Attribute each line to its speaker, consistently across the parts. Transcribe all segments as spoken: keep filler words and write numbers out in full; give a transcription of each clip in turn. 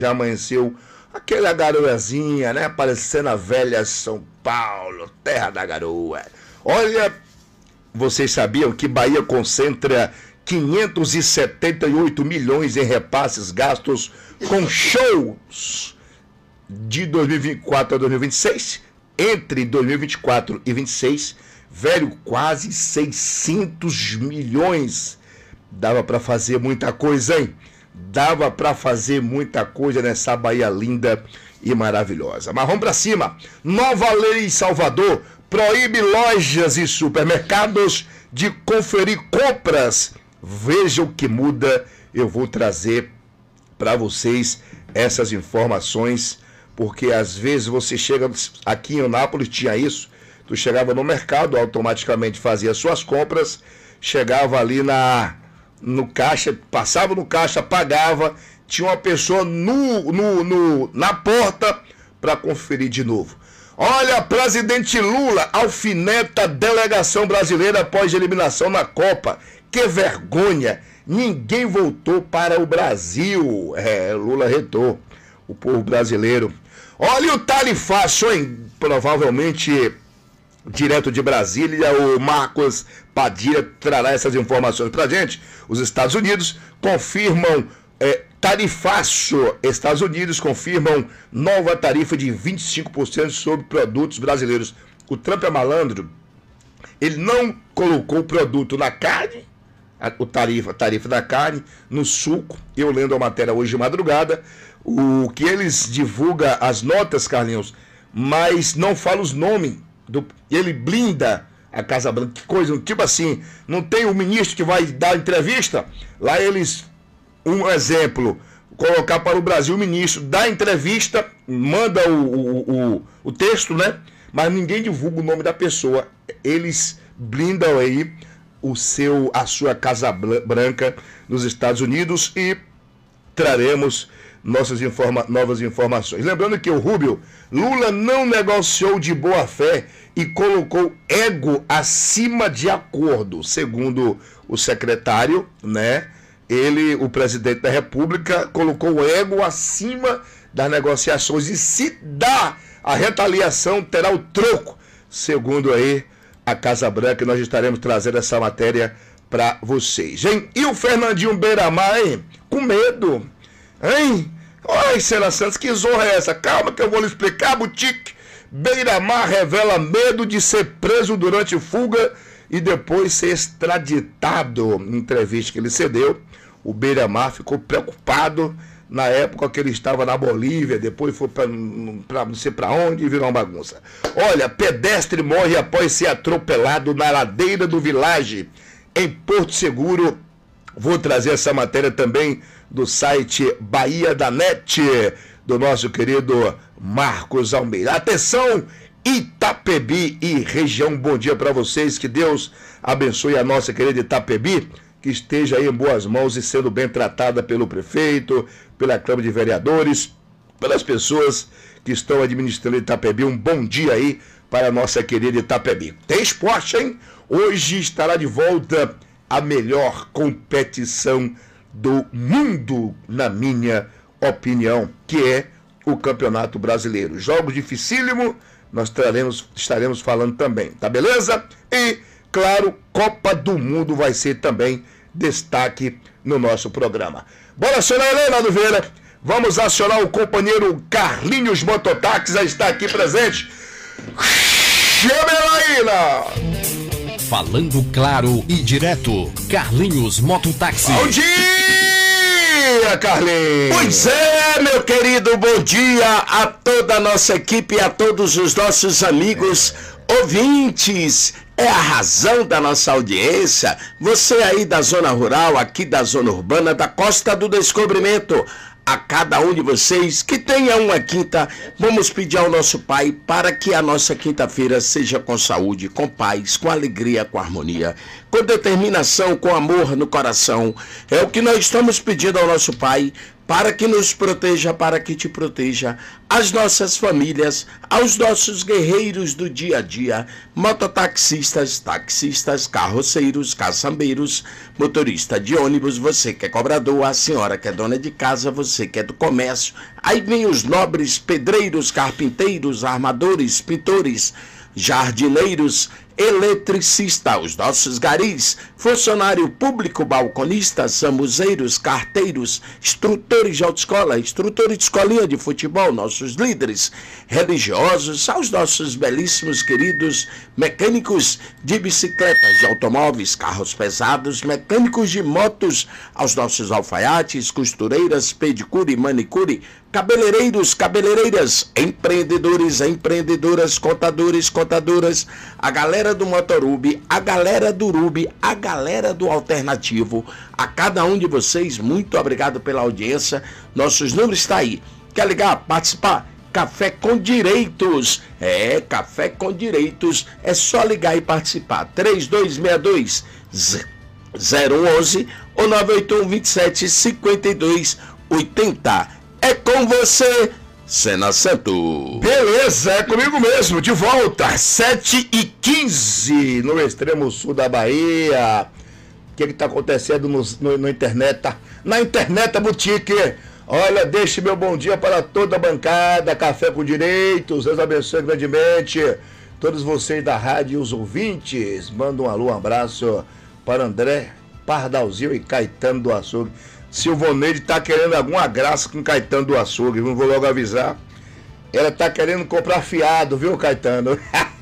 Speaker 1: Já amanheceu aquela garoazinha, né? Parecendo a velha São Paulo, terra da garoa. Olha, vocês sabiam que Bahia concentra quinhentos e setenta e oito milhões em repasses gastos com shows de dois mil e vinte e quatro a dois mil e vinte e seis? Entre dois mil e vinte e quatro e vinte e seis, velho, quase seiscentos milhões. Dava para fazer muita coisa, hein? Dava para fazer muita coisa nessa Bahia linda e maravilhosa. Mas vamos para cima. Nova lei em Salvador proíbe lojas e supermercados de conferir compras. Veja o que muda. Eu vou trazer para vocês essas informações, porque às vezes você chega aqui em Eunápolis, tinha isso. Tu chegava no mercado, automaticamente fazia suas compras, chegava ali na no caixa, passava no caixa, pagava, tinha uma pessoa no, no, no, na porta para conferir de novo. Olha, presidente Lula alfineta a delegação brasileira após eliminação na Copa. Que vergonha! Ninguém voltou para o Brasil. É, Lula retou o povo brasileiro. Olha o tarifaço, hein? Provavelmente direto de Brasília, o Marcos Padilha trará essas informações pra gente. Os Estados Unidos confirmam é, tarifaço. Estados Unidos confirmam nova tarifa de vinte e cinco por cento sobre produtos brasileiros. O Trump é malandro. Ele não colocou o produto na carne, a, o tarifa, tarifa da carne, no suco. Eu lendo a matéria hoje de madrugada, o que eles divulgam as notas, Carlinhos, mas não fala os nomes. Do, ele blinda a Casa Branca, que coisa, tipo assim, não tem o ministro que vai dar entrevista, lá eles, um exemplo, colocar para o Brasil o ministro dá entrevista, manda o, o, o, o texto, né, mas ninguém divulga o nome da pessoa, eles blindam aí o seu, a sua Casa Branca nos Estados Unidos e traremos nossas informa novas informações. Lembrando que o Rubio, Lula não negociou de boa fé e colocou ego acima de acordo, segundo o secretário, né? Ele, o presidente da República, colocou o ego acima das negociações e se dá a retaliação, terá o troco, segundo aí a Casa Branca, e nós estaremos trazendo essa matéria para vocês, hein? E o Fernandinho Beiramar, hein? Com medo. Hein? Oi, Sena Santos, que zorra é essa? Calma que eu vou lhe explicar, Boutique. Beiramar revela medo de ser preso durante fuga e depois ser extraditado. Em entrevista que ele cedeu, o Beiramar ficou preocupado na época que ele estava na Bolívia, depois foi para não sei para onde e virou uma bagunça. Olha, pedestre morre após ser atropelado na ladeira do Village, em Porto Seguro. Vou trazer essa matéria também do site Bahia da Net, do nosso querido Marcos Almeida. Atenção, Itapebi e região, bom dia para vocês, que Deus abençoe a nossa querida Itapebi, que esteja aí em boas mãos e sendo bem tratada pelo prefeito, pela Câmara de Vereadores, pelas pessoas que estão administrando Itapebi. Um bom dia aí para a nossa querida Itapebi. Tem esporte, hein? Hoje estará de volta a melhor competição do mundo, na minha opinião, que é o Campeonato Brasileiro. Jogos dificílimos, nós traremos, estaremos falando também, tá beleza? E, claro, Copa do Mundo vai ser também destaque no nosso programa. Bora acionar ele, Naldo Vieira. Vamos acionar o companheiro Carlinhos Mototáxi, já está aqui presente. Chame aí, Naldo!
Speaker 2: Falando claro e direto, Carlinhos Mototáxi.
Speaker 1: Bom dia, Carlinhos!
Speaker 3: Pois é, meu querido, bom dia a toda a nossa equipe e a todos os nossos amigos ouvintes. É a razão da nossa audiência. Você aí da zona rural, aqui da zona urbana, da Costa do Descobrimento. A cada um de vocês que tenha uma quinta, vamos pedir ao nosso Pai para que a nossa quinta-feira seja com saúde, com paz, com alegria, com harmonia, com determinação, com amor no coração. É o que nós estamos pedindo ao nosso Pai para que nos proteja, para que te proteja, as nossas famílias, aos nossos guerreiros do dia a dia, mototaxistas, taxistas, carroceiros, caçambeiros, motorista de ônibus, você que é cobrador, a senhora que é dona de casa, você que é do comércio, aí vem os nobres pedreiros, carpinteiros, armadores, pintores, jardineiros, eletricista, os nossos garis, funcionário público, balconistas, samuzeiros, carteiros, instrutores de autoescola, instrutores de escolinha de futebol, nossos líderes religiosos, aos nossos belíssimos queridos mecânicos de bicicletas, de automóveis, carros pesados, mecânicos de motos, aos nossos alfaiates, costureiras, pedicure, manicure, cabeleireiros, cabeleireiras, empreendedores, empreendedoras, contadores, contadoras, a galera do Motorub, a galera do Rubi, a galera do Alternativo, a cada um de vocês, muito obrigado pela audiência. Nossos números estão aí. Quer ligar, participar? Café com Direitos. É, Café com Direitos. É só ligar e participar. três dois seis dois, zero um um ou nove oito um, vinte e sete, cinquenta e dois, oitenta. É com você, Sena Santo.
Speaker 1: Beleza, é comigo mesmo, de volta, sete e quinze, no extremo sul da Bahia. O que está acontecendo no, no, no internet? Tá? Na internet, boutique. Olha, deixe meu bom dia para toda a bancada, Café com Direitos, Deus abençoe grandemente todos vocês da rádio e os ouvintes. Manda um alô, um abraço para André Pardalzinho e Caetano do Açougue. Silvoneide tá querendo alguma graça com Caetano do Açougue, não vou logo avisar. Ela tá querendo comprar fiado, viu, Caetano?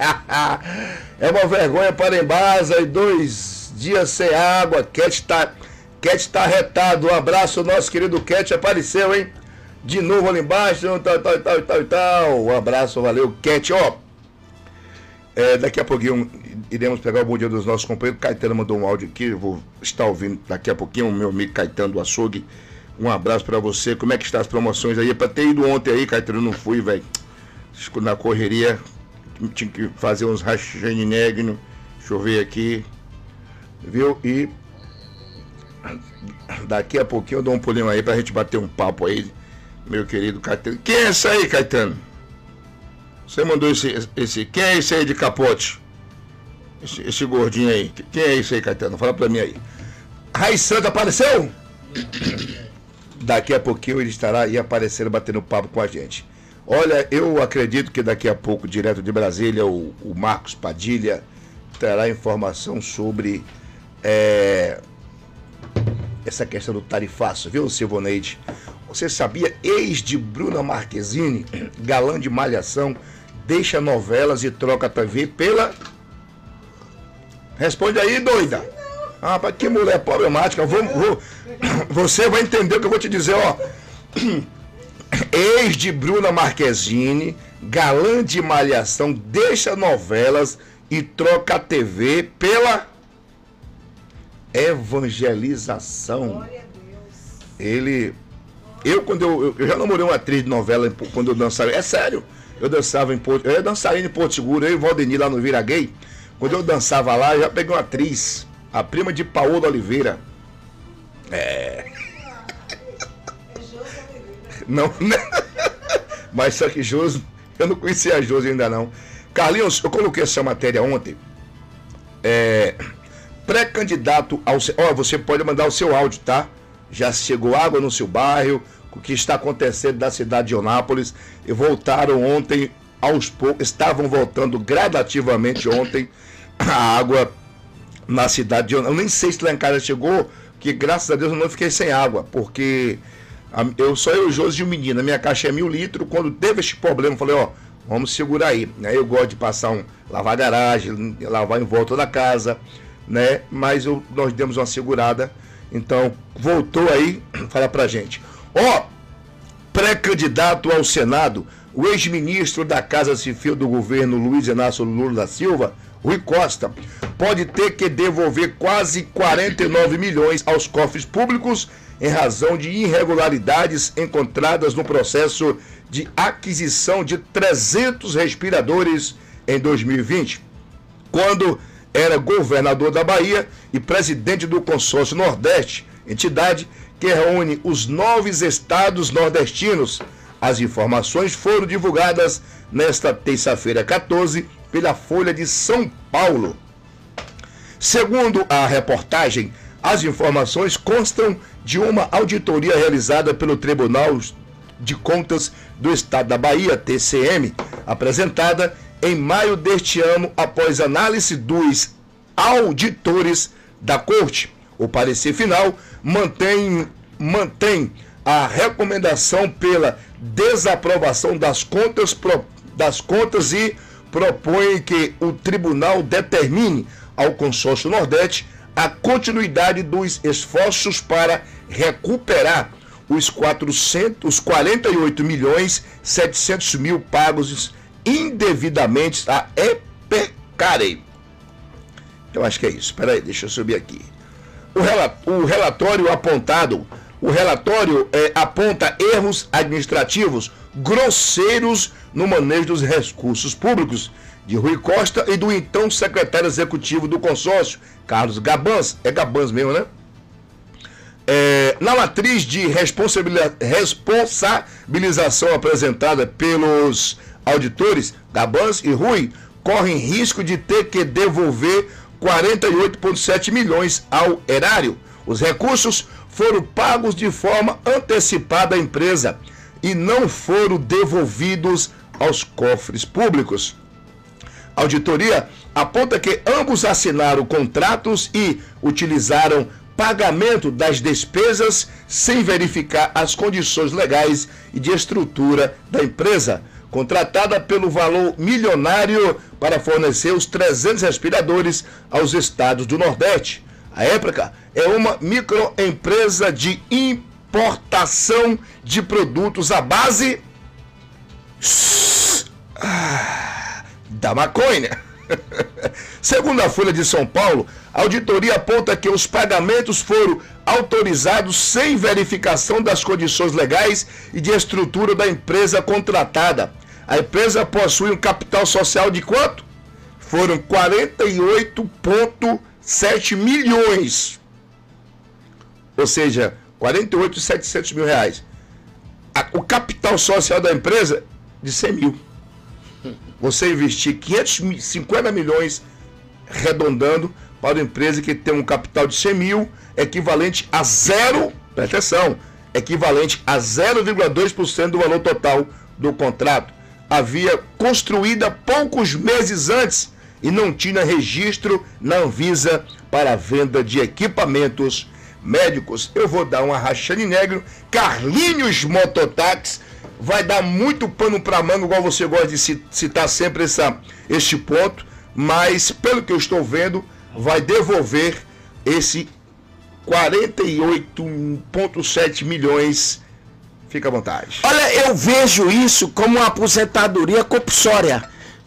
Speaker 1: É uma vergonha para Embasa e dois dias sem água. Cat tá, Cat tá retado. Um abraço, nosso querido Cat apareceu, hein? De novo ali embaixo, tal, tal, tal, tal, tal. Um abraço, valeu, Cat, ó. É, daqui a pouquinho iremos pegar o bom dia dos nossos companheiros. Caetano mandou um áudio aqui, eu vou estar ouvindo daqui a pouquinho o meu amigo Caetano do Açougue. Um abraço pra você. Como é que está as promoções aí? É pra ter ido ontem aí, Caetano, não fui, velho. Na correria, tinha que fazer uns rachenegno. Deixa eu ver aqui. Viu? E daqui a pouquinho eu dou um pulinho aí pra gente bater um papo aí, meu querido Caetano. Quem é esse aí, Caetano? Você mandou esse, esse... Quem é esse aí de capote? Esse, esse gordinho aí. Quem é esse aí, Caetano? Fala pra mim aí. Raiz Santa apareceu? Daqui a pouquinho ele estará aí aparecendo, batendo papo com a gente. Olha, eu acredito que daqui a pouco, direto de Brasília, o, o Marcos Padilha trará informação sobre é, essa questão do tarifaço, viu, Silvoneide? Você sabia? Ex de Bruna Marquezine, galã de Malhação, deixa novelas e troca a T V pela... Responde aí, doida. Ah, rapaz, que mulher problemática. Vou, vou... Você vai entender o que eu vou te dizer, ó. Ex de Bruna Marquezine, galã de Malhação, deixa novelas e troca a T V pela evangelização. Ele... Eu, quando eu, eu já namorei uma atriz de novela quando eu dançava. É sério. Eu dançava em Porto... Eu ia dançarina em Porto Seguro, eu e Valdenir lá no Vira Gay. Quando eu dançava lá, eu já peguei uma atriz, a prima de Paola Oliveira. É. Não, né? Mas só que Josi, eu não conhecia a Josi ainda não. Carlinhos, eu coloquei essa matéria ontem. É. Pré-candidato ao. Ó, você pode mandar o seu áudio, tá? Já chegou água no seu bairro, o que está acontecendo na cidade de Eunápolis. E voltaram ontem, aos poucos, estavam voltando gradativamente ontem a água na cidade de Eunápolis. Eu nem sei se lá em casa chegou, que graças a Deus eu não fiquei sem água, porque eu só eu, Josi e o menino, a minha caixa é mil litros. Quando teve esse problema, eu falei, ó, vamos segurar aí. Aí eu gosto de passar um, lavar a garagem, lavar em volta da casa, né? Mas eu, nós demos uma segurada. Então, voltou aí, fala pra gente. Ó, pré-candidato ao Senado, o ex-ministro da Casa Civil do governo Luiz Inácio Lula da Silva, Rui Costa, pode ter que devolver quase quarenta e nove milhões aos cofres públicos em razão de irregularidades encontradas no processo de aquisição de trezentos respiradores em dois mil e vinte, quando era governador da Bahia e presidente do Consórcio Nordeste, entidade que reúne os nove estados nordestinos. As informações foram divulgadas nesta terça-feira quatorze pela Folha de São Paulo. Segundo a reportagem, as informações constam de uma auditoria realizada pelo Tribunal de Contas do Estado da Bahia, T C M, apresentada em maio deste ano após análise dos auditores da Corte. O parecer final mantém, mantém a recomendação pela desaprovação das contas, das contas e propõe que o tribunal determine ao Consórcio Nordeste a continuidade dos esforços para recuperar os, quatrocentos, os quarenta e oito milhões setecentos mil pagos indevidamente a Epecare. Eu acho que é isso. Espera aí, deixa eu subir aqui. O, relat, o relatório apontado, o relatório é, aponta erros administrativos grosseiros no manejo dos recursos públicos de Rui Costa e do então secretário executivo do consórcio, Carlos Gabans. É Gabans mesmo, né? É, na matriz de responsabilização apresentada pelos auditores, Gabans e Rui correm risco de ter que devolver quarenta e oito vírgula sete milhões ao erário. Os recursos foram pagos de forma antecipada à empresa e não foram devolvidos aos cofres públicos. A auditoria aponta que ambos assinaram contratos e utilizaram pagamento das despesas sem verificar as condições legais e de estrutura da empresa, contratada pelo valor milionário para fornecer os trezentos respiradores aos estados do Nordeste. A Época é uma microempresa de importação de produtos à base da maconha. Segundo a Folha de São Paulo, a auditoria aponta que os pagamentos foram autorizados sem verificação das condições legais e de estrutura da empresa contratada. A empresa possui um capital social de quanto? Foram quarenta e oito vírgula sete milhões. Ou seja, quarenta e oito milhões e setecentos mil reais. O capital social da empresa de cem mil. Você investir quinhentos e cinquenta milhões arredondando para uma empresa que tem um capital de cem mil, equivalente a zero, presta atenção, equivalente a zero vírgula dois por cento do valor total do contrato. Havia construída poucos meses antes e não tinha registro na Anvisa para a venda de equipamentos médicos. Eu vou dar uma rachane negro. Carlinhos Mototáxi vai dar muito pano para manga, igual você gosta de citar sempre essa, este ponto, mas pelo que eu estou vendo, vai devolver esse quarenta e oito vírgula sete milhões. Fica à vontade.
Speaker 3: Olha, eu vejo isso como uma aposentadoria compulsória.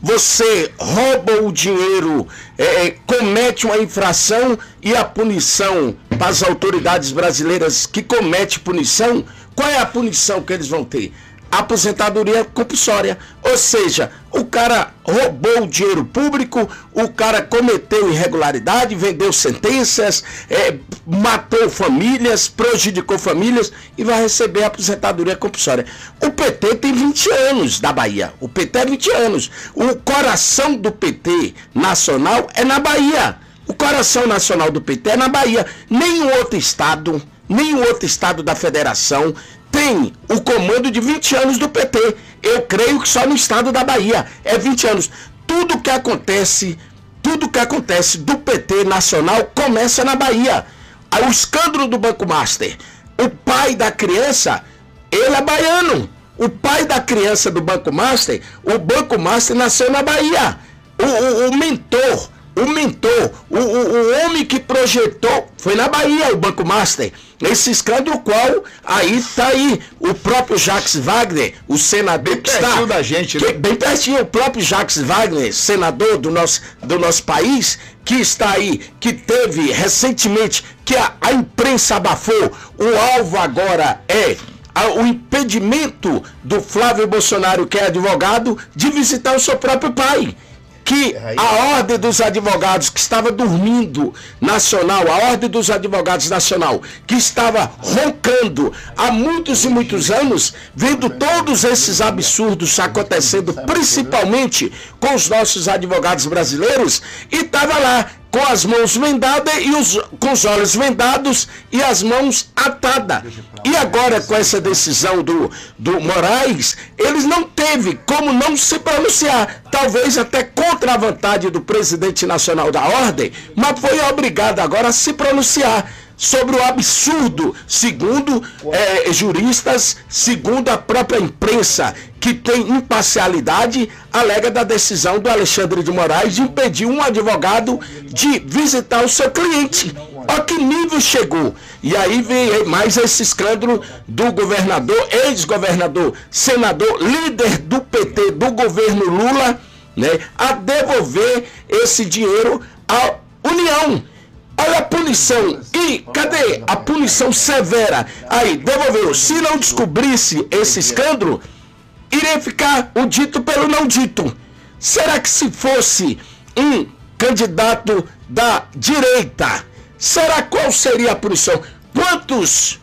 Speaker 3: Você rouba o dinheiro, é, comete uma infração e a punição para as autoridades brasileiras que cometem punição, qual é a punição que eles vão ter? Aposentadoria compulsória, ou seja, o cara roubou o dinheiro público, o cara cometeu irregularidade, vendeu sentenças, é, matou famílias, prejudicou famílias e vai receber aposentadoria compulsória. O P T tem vinte anos da Bahia, o P T é vinte anos, o coração do P T nacional é na Bahia, o coração nacional do P T é na Bahia, nenhum outro estado, nenhum outro estado da federação tem o comando de vinte anos do P T. Eu creio que só no estado da Bahia é vinte anos. Tudo que acontece, tudo que acontece do P T nacional começa na Bahia. O escândalo do Banco Master. O pai da criança, ele é baiano. O pai da criança do Banco Master, o Banco Master nasceu na Bahia. O, o, o mentor, o mentor, o, o, o homem que projetou, foi na Bahia o Banco Master. Esse escândalo qual, aí está aí, o próprio Jacques Wagner, o senador
Speaker 1: bem que está... da gente, né?
Speaker 3: que, bem pertinho, o próprio Jacques Wagner, senador do nosso, do nosso país, que está aí, que teve recentemente, que a, a imprensa abafou, o alvo agora é a, o impedimento do Flávio Bolsonaro, que é advogado, de visitar o seu próprio pai. que a Ordem dos Advogados, que estava dormindo nacional, a Ordem dos Advogados Nacional, que estava roncando há muitos e muitos anos, vendo todos esses absurdos acontecendo, principalmente com os nossos advogados brasileiros, e estava lá com as mãos vendadas e os, com os olhos vendados e as mãos atadas. E agora, com essa decisão do, do Moraes, eles não teve como não se pronunciar, talvez até contra a vontade do presidente nacional da ordem, mas foi obrigado agora a se pronunciar sobre o absurdo, segundo é, juristas, segundo a própria imprensa, que tem imparcialidade, alega da decisão do Alexandre de Moraes de impedir um advogado de visitar o seu cliente. Olha que nível chegou. E aí vem mais esse escândalo do governador, ex-governador, senador, líder do P T, do governo Lula, né, a devolver esse dinheiro à União. Olha a punição. E cadê a punição severa? Aí, devolveu. Se não descobrisse esse escândalo, iria ficar o dito pelo não dito. Será que se fosse um candidato da direita, será qual seria a punição? Quantos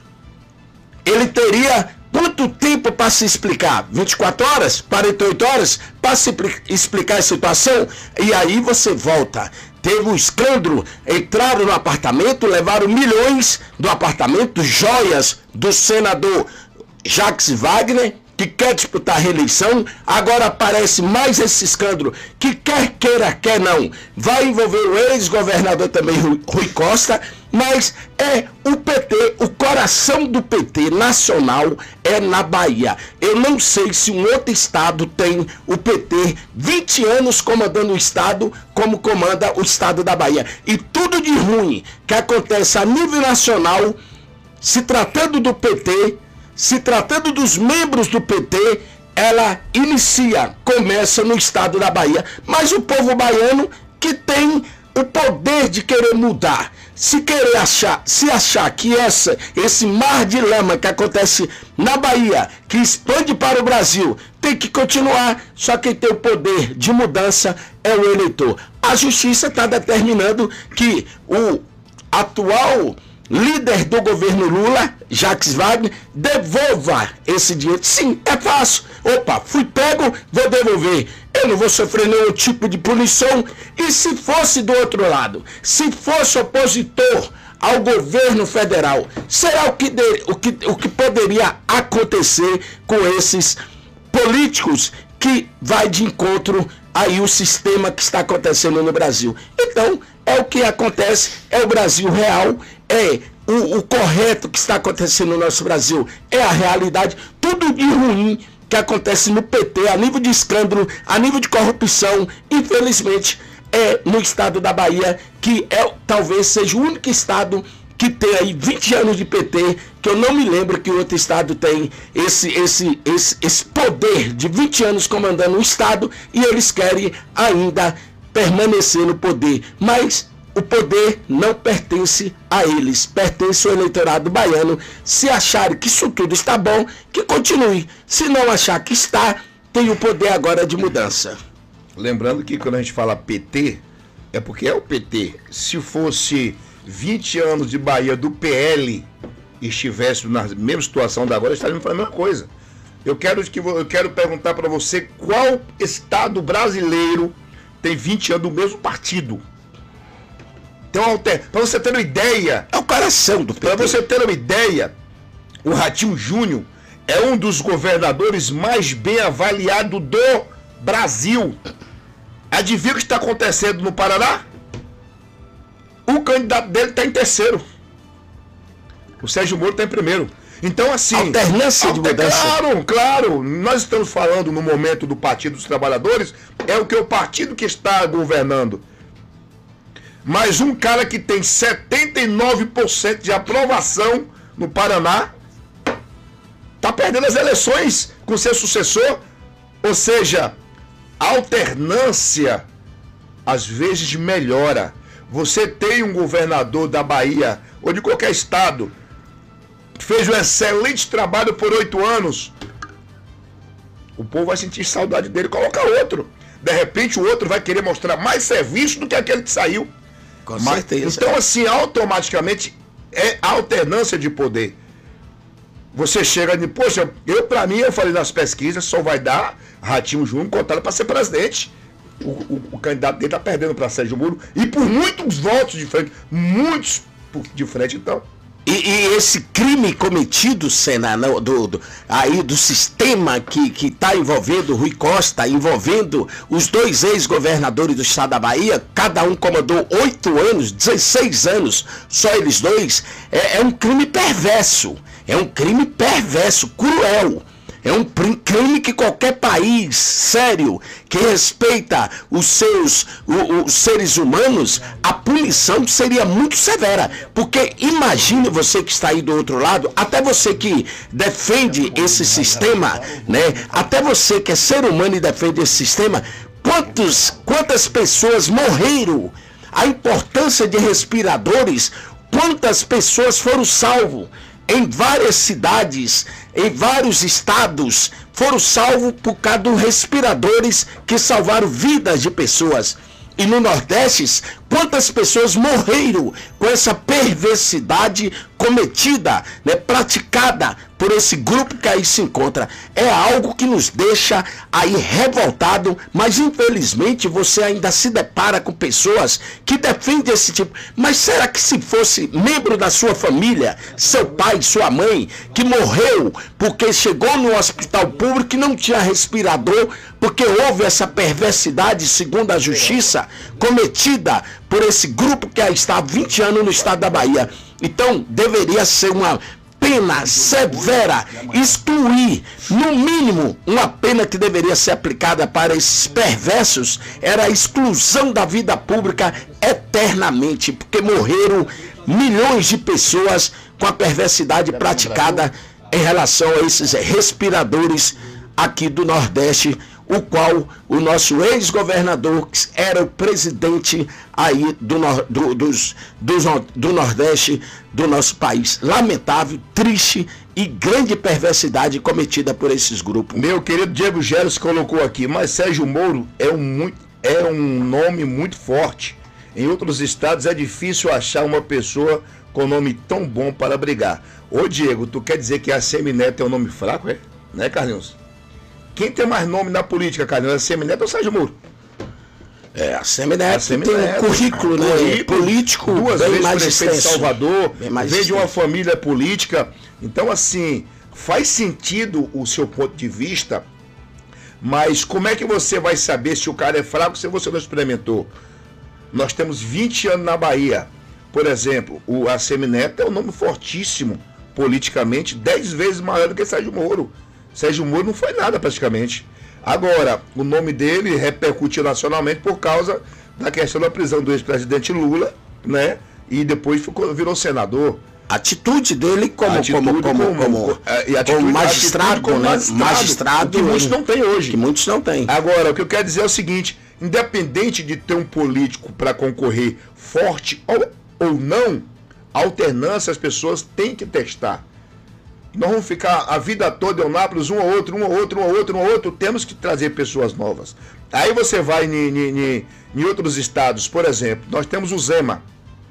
Speaker 3: ele teria, quanto tempo para se explicar? vinte e quatro horas? quarenta e oito horas? Para se explicar a situação? E aí você volta. Teve um escândalo, entraram no apartamento, levaram milhões do apartamento, joias do senador Jacques Wagner, que quer disputar a reeleição. Agora aparece mais esse escândalo, que quer queira, quer não, vai envolver o ex-governador também, Rui Costa, mas é o P T, o coração do P T nacional é na Bahia. Eu não sei se um outro estado tem o P T vinte anos comandando o estado como comanda o estado da Bahia. E tudo de ruim que acontece a nível nacional, se tratando do P T, se tratando dos membros do P T, ela inicia, começa no estado da Bahia. Mas o povo baiano que tem o poder de querer mudar, se querer achar, se achar que essa, esse mar de lama que acontece na Bahia, que expande para o Brasil, tem que continuar, só quem tem o poder de mudança é o eleitor. A justiça está determinando que o atual líder do governo Lula, Jacques Wagner, devolva esse dinheiro. Sim, é fácil. Opa, fui pego, vou devolver. Eu não vou sofrer nenhum tipo de punição. E se fosse do outro lado, se fosse opositor ao governo federal, será o que, de, o que, o que poderia acontecer com esses políticos que vai de encontro aí o sistema que está acontecendo no Brasil? Então, é o que acontece, é o Brasil real, é o, o correto que está acontecendo no nosso Brasil, é a realidade. Tudo de ruim que acontece no P T, a nível de escândalo, a nível de corrupção, infelizmente, é no estado da Bahia, que é, talvez seja o único estado que tem aí vinte anos de P T, que eu não me lembro que outro estado tem esse, esse, esse, esse poder de vinte anos comandando o estado, e eles querem ainda permanecer no poder. Mas o poder não pertence a eles, pertence ao eleitorado baiano. Se acharem que isso tudo está bom, que continue. Se não achar que está, tem o poder agora de mudança.
Speaker 1: Lembrando que quando a gente fala P T, é porque é o P T. Se fosse vinte anos de Bahia do P L e estivesse na mesma situação da agora, estaríamos falando a mesma coisa. Eu quero, que, eu quero perguntar para você qual estado brasileiro tem vinte anos do mesmo partido. Então, para você ter uma ideia,
Speaker 3: é o coração do P T.
Speaker 1: Para você ter uma ideia, o Ratinho Júnior é um dos governadores mais bem avaliados do Brasil. Adivinha o que está acontecendo no Paraná? O candidato dele está em terceiro. O Sérgio Moro está em primeiro. Então, assim...
Speaker 3: alternância de mudança.
Speaker 1: Claro, claro. Nós estamos falando no momento do Partido dos Trabalhadores, é o que é o partido que está governando. Mas um cara que tem setenta e nove por cento de aprovação no Paraná está perdendo as eleições com seu sucessor. Ou seja, a alternância às vezes melhora. Você tem um governador da Bahia ou de qualquer estado que fez um excelente trabalho por oito anos. O povo vai sentir saudade dele, coloca outro. De repente o outro vai querer mostrar mais serviço do que aquele que saiu.
Speaker 3: Com
Speaker 1: Mas,
Speaker 3: certeza.
Speaker 1: então, assim, automaticamente é alternância de poder. Você chega de, poxa, eu pra mim, eu falei nas pesquisas, só vai dar Ratinho Júnior contado para ser presidente. O, o, o candidato dele tá perdendo para Sérgio Moro e por muitos votos de frente, muitos de frente, então.
Speaker 3: E, e esse crime cometido, Sena, no, do, do, aí do sistema que que está envolvendo Rui Costa, envolvendo os dois ex-governadores do estado da Bahia, cada um comandou oito anos, dezesseis anos, só eles dois, é, é um crime perverso, é um crime perverso, cruel. É um crime que qualquer país sério, que respeita os seus os, os seres humanos, a punição seria muito severa. Porque imagine você que está aí do outro lado, até você que defende esse sistema, né? Até você que é ser humano e defende esse sistema, quantos, quantas pessoas morreram? A importância de respiradores, quantas pessoas foram salvas? Em várias cidades, em vários estados, foram salvos por causa dos respiradores que salvaram vidas de pessoas. E no Nordeste, quantas pessoas morreram com essa perversidade cometida, né, praticada por esse grupo que aí se encontra? É algo que nos deixa aí revoltado, mas infelizmente você ainda se depara com pessoas que defendem esse tipo. Mas será que se fosse membro da sua família, seu pai, sua mãe, que morreu porque chegou no hospital público e não tinha respirador, porque houve essa perversidade, segundo a justiça, cometida por esse grupo que aí está há vinte anos no estado da Bahia? Então deveria ser uma pena severa, excluir, no mínimo, uma pena que deveria ser aplicada para esses perversos, era a exclusão da vida pública eternamente, porque morreram milhões de pessoas com a perversidade praticada em relação a esses respiradores aqui do Nordeste, o qual o nosso ex-governador era o presidente aí do, do, dos, dos, do Nordeste do nosso país. Lamentável, triste e grande perversidade cometida por esses grupos.
Speaker 1: Meu querido Diego Geles colocou aqui, mas Sérgio Moro é um, muito, é um nome muito forte. Em outros estados é difícil achar uma pessoa com nome tão bom para brigar. Ô Diego, tu quer dizer que a Semineto é um nome fraco, é? Né, Carlinhos? Quem tem mais nome na política, Carlinhos? A Semineto ou o Sérgio Moro?
Speaker 3: É, a Semineto tem um currículo, né, currículo, político,
Speaker 1: duas
Speaker 3: bem
Speaker 1: vezes
Speaker 3: mais
Speaker 1: prefeito de
Speaker 3: extenso.
Speaker 1: Salvador,
Speaker 3: Bem mais
Speaker 1: vem de uma
Speaker 3: extenso.
Speaker 1: família política. Então, assim, faz sentido o seu ponto de vista, mas como é que você vai saber se o cara é fraco se você não experimentou? Nós temos vinte anos na Bahia. Por exemplo, o a Semineto é um nome fortíssimo, politicamente, dez vezes maior do que Sérgio Moro. Sérgio Moro não foi nada praticamente. Agora, o nome dele repercutiu nacionalmente por causa da questão da prisão do ex-presidente Lula, né? E depois ficou, virou senador.
Speaker 3: A atitude dele como,
Speaker 1: Atitude
Speaker 3: como, como,
Speaker 1: como-
Speaker 3: como,
Speaker 1: e atitude-
Speaker 3: como magistrado,
Speaker 1: atitude como
Speaker 3: né?
Speaker 1: magistrado,
Speaker 3: magistrado
Speaker 1: que muitos não têm hoje.
Speaker 3: Que muitos não têm.
Speaker 1: Agora, o que eu quero dizer é o seguinte, independente de ter um político para concorrer forte ou, ou não, alternância as pessoas têm que testar. Nós vamos ficar a vida toda em Nápoles, um ou outro, um ou outro, um ou outro, um ou outro, temos que trazer pessoas novas. Aí você vai em, em, em, em outros estados, por exemplo, nós temos o Zema,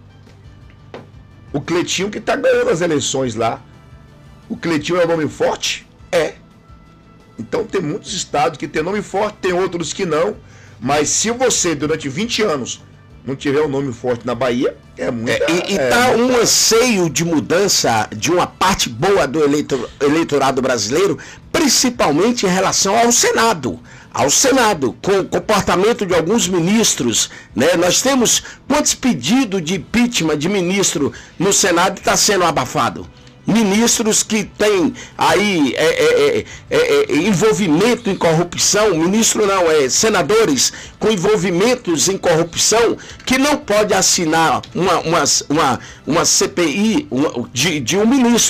Speaker 1: o Cleitinho que está ganhando as eleições lá. O Cleitinho é um nome forte? É. Então tem muitos estados que tem nome forte, tem outros que não, mas se você durante vinte anos não tiver um nome forte na Bahia, é muito...
Speaker 3: É, e
Speaker 1: é,
Speaker 3: está
Speaker 1: é,
Speaker 3: um anseio de mudança de uma parte boa do eleitor, eleitorado brasileiro, principalmente em relação ao Senado. Ao Senado, com o comportamento de alguns ministros, né? Nós temos quantos pedidos de impeachment de ministro no Senado está sendo abafado? Ministros que têm aí é, é, é, é, envolvimento em corrupção, ministro não, é senadores com envolvimentos em corrupção, que não pode assinar uma, uma, uma, uma C P I uma, de, de um ministro,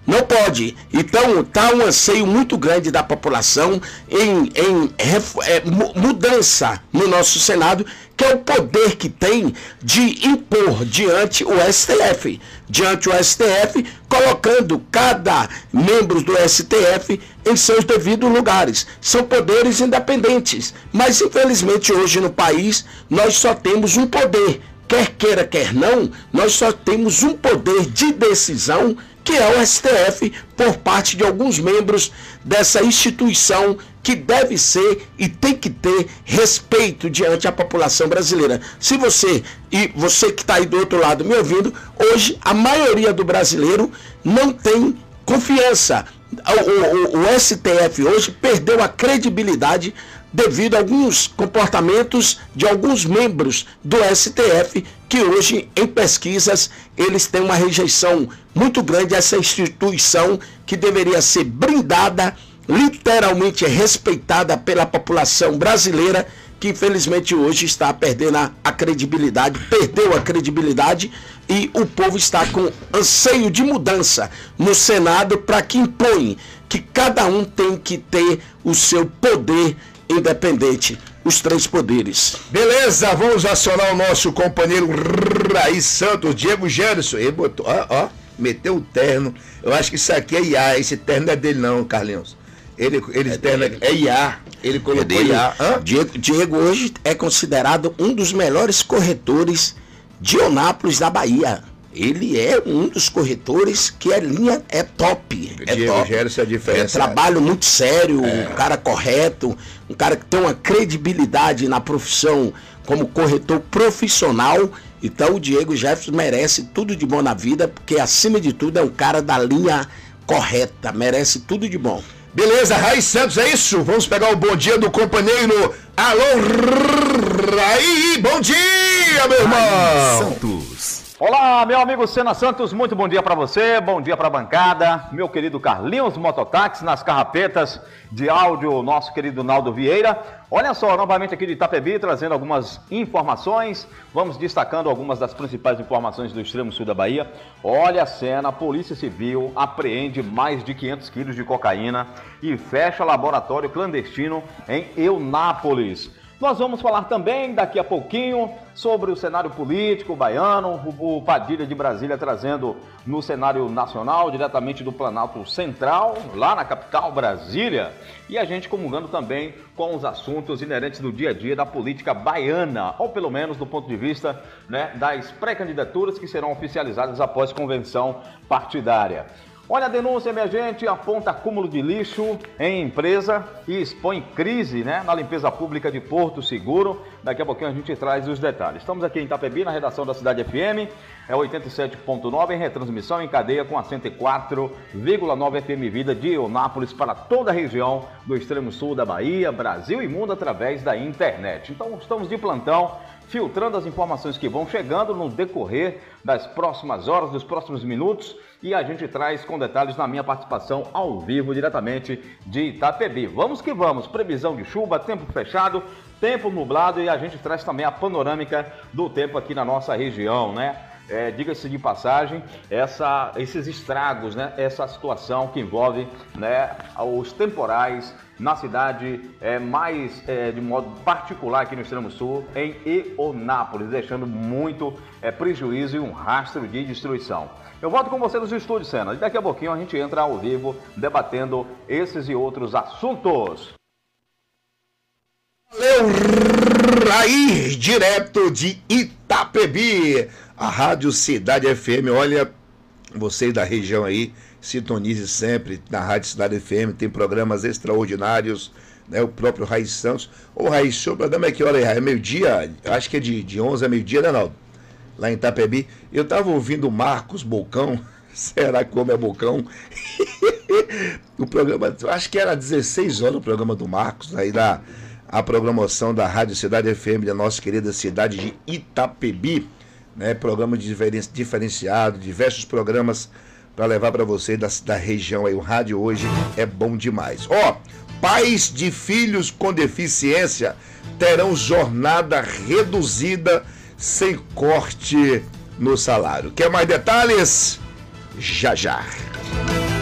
Speaker 3: Não pode. Então, está um anseio muito grande da população em, em é, mudança no nosso Senado, que é o poder que tem de impor diante o S T F. Diante o S T F, colocando cada membro do S T F em seus devidos lugares. São poderes independentes. Mas, infelizmente, hoje no país, nós só temos um poder. Quer queira, quer não, nós só temos um poder de decisão, que é o S T F, por parte de alguns membros dessa instituição que deve ser e tem que ter respeito diante da população brasileira. Se você, e você que está aí do outro lado me ouvindo, hoje a maioria do brasileiro não tem confiança. O, o, o S T F hoje perdeu a credibilidade devido a alguns comportamentos de alguns membros do S T F, que hoje, em pesquisas, eles têm uma rejeição muito grande a essa instituição que deveria ser blindada, literalmente respeitada pela população brasileira, que infelizmente hoje está perdendo a, a credibilidade, perdeu a credibilidade, e o povo está com anseio de mudança no Senado para que impõe que cada um tem que ter o seu poder independente, os três poderes.
Speaker 1: Beleza, vamos acionar o nosso companheiro Raiz Santos, Diego Gerson. Ele botou, ó, ó, meteu o terno. Eu acho que isso aqui é I A, esse terno não é dele não, Carlinhos. Ele, ele é, terno é I A, ele colocou é I A.
Speaker 3: Diego, Diego hoje é considerado um dos melhores corretores de Eunápolis da Bahia. Ele é um dos corretores que a linha é top. É
Speaker 1: Diego
Speaker 3: top.
Speaker 1: Gerson é a diferença.
Speaker 3: É trabalho muito sério, é. um cara correto, um cara que tem uma credibilidade na profissão como corretor profissional. Então o Diego Jefferson merece tudo de bom na vida, porque acima de tudo é um cara da linha correta, merece tudo de bom.
Speaker 1: Beleza, Raiz Santos, é isso? Vamos pegar o bom dia do companheiro. Alô, Raiz, bom dia, meu irmão! Raiz Santos.
Speaker 4: Olá, meu amigo Sena Santos, muito bom dia para você, bom dia para a bancada, meu querido Carlinhos Mototáxi, nas carrapetas de áudio, nosso querido Naldo Vieira. Olha só, novamente aqui de Itapebi, trazendo algumas informações, vamos destacando algumas das principais informações do extremo sul da Bahia. Olha a cena, a Polícia Civil apreende mais de quinhentos quilos de cocaína e fecha laboratório clandestino em Eunápolis. Nós vamos falar também daqui a pouquinho sobre o cenário político baiano, o Padilha de Brasília trazendo no cenário nacional, diretamente do Planalto Central, lá na capital, Brasília, e a gente comungando também com os assuntos inerentes do dia a dia da política baiana, ou pelo menos do ponto de vista, né, das pré-candidaturas que serão oficializadas após convenção partidária. Olha a denúncia, minha gente, aponta acúmulo de lixo em empresa e expõe crise, né, na limpeza pública de Porto Seguro. Daqui a pouquinho a gente traz os detalhes. Estamos aqui em Itapebi, na redação da Cidade F M, é oitenta e sete ponto nove, em retransmissão em cadeia com a cento e quatro vírgula nove F M Vida de Eunápolis para toda a região do extremo sul da Bahia, Brasil e mundo através da internet. Então estamos de plantão, filtrando as informações que vão chegando no decorrer das próximas horas, dos próximos minutos, e a gente traz com detalhes na minha participação ao vivo, diretamente de Itapebi. Vamos que vamos, previsão de chuva, tempo fechado, tempo nublado, e a gente traz também a panorâmica do tempo aqui na nossa região, né? É, diga-se de passagem, essa, esses estragos, né? Essa situação que envolve, né, os temporais na cidade, é, mais é, de modo particular aqui no extremo sul, em Eunápolis, deixando muito é, prejuízo e um rastro de destruição. Eu volto com você nos estúdios, Sena, e daqui a pouquinho a gente entra ao vivo debatendo esses e outros assuntos.
Speaker 1: Valeu, Raiz, direto de Itapebi, a Rádio Cidade F M. Olha, vocês da região aí, sintonize sempre na Rádio Cidade F M, tem programas extraordinários, né? O próprio Raiz Santos. Ô, Raiz, seu programa é que hora é? É meio-dia? Acho que é de, de onze a meio-dia, né, Naldo? Lá em Itapebi. Eu tava ouvindo o Marcos Bocão. Será que como é Bocão? O programa, acho que era dezesseis horas o programa do Marcos, aí da a programação da Rádio Cidade F M, da nossa querida cidade de Itapebi, né? Programa diferenciado, diversos programas para levar para você da, da região aí. O rádio hoje é bom demais. Ó, pais de filhos com deficiência terão jornada reduzida sem corte no salário. Quer mais detalhes? Já já.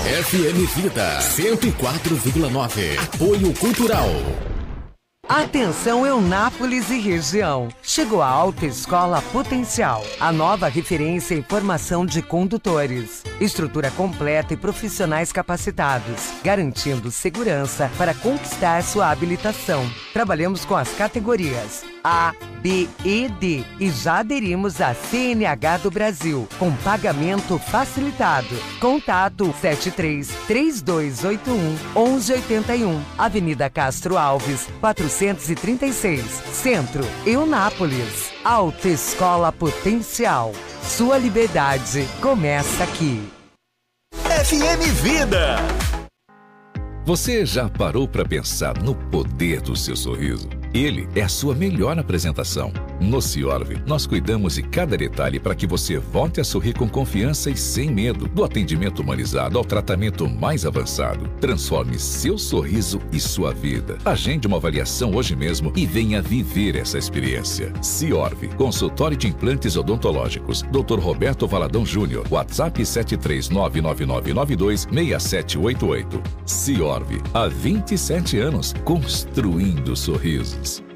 Speaker 2: F M Vida cento e quatro vírgula nove. Apoio Cultural.
Speaker 5: Atenção Eunápolis e região. Chegou a Autoescola Potencial, a nova referência em formação de condutores. Estrutura completa e profissionais capacitados, garantindo segurança para conquistar sua habilitação. Trabalhamos com as categorias A, B e D e já aderimos à C N H do Brasil, com pagamento facilitado. Contato sete três, três dois oito um, um um oito um, Avenida Castro Alves, quatrocentos e trinta e seis, Centro, Eunápolis. Autoescola Potencial. Sua liberdade começa aqui.
Speaker 2: F M Vida. Você já parou para pensar no poder do seu sorriso? Ele é a sua melhor apresentação. No Ciorve, nós cuidamos de cada detalhe para que você volte a sorrir com confiança e sem medo. Do atendimento humanizado ao tratamento mais avançado. Transforme seu sorriso e sua vida. Agende uma avaliação hoje mesmo e venha viver essa experiência. Ciorve, consultório de implantes odontológicos. doutor Roberto Valadão Júnior. WhatsApp sete três nove nove nove nove dois seis sete oito oito. Ciorve, há vinte e sete anos, construindo sorrisos.